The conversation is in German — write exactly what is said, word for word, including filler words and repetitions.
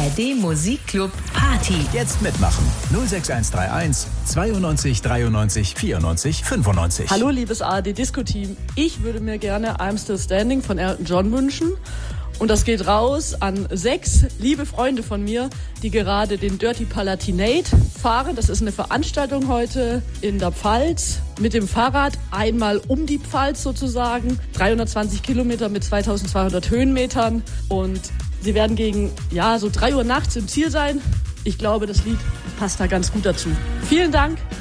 A R D Musikclub Party. Jetzt mitmachen. null sechs eins drei eins zweiundneunzig dreiundneunzig vierundneunzig fünfundneunzig. Hallo liebes A R D Disco Team. Ich würde mir gerne I'm Still Standing von Elton John wünschen. Und das geht raus an sechs liebe Freunde von mir, die gerade den Dirty Palatinate fahren. Das ist eine Veranstaltung heute in der Pfalz mit dem Fahrrad einmal um die Pfalz sozusagen. dreihundertzwanzig Kilometer mit zweitausendzweihundert Höhenmetern. Und sie werden gegen ja so drei Uhr nachts im Ziel sein. Ich glaube, das Lied passt da ganz gut dazu. Vielen Dank.